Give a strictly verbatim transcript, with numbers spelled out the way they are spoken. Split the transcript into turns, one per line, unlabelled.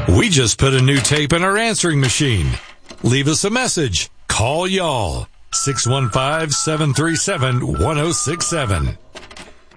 We just put a new tape in our answering machine. Leave us a message. Call y'all. six one five, seven three seven, one oh six seven.